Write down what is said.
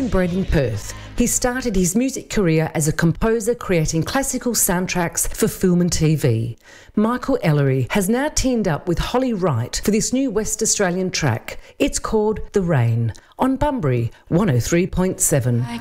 and bred in Perth, he started his music career as a composer creating classical soundtracks for film and TV. Michael Ellery has now teamed up with Holly Wright for this new West Australian track. It's called The Rain on Bunbury 103.7.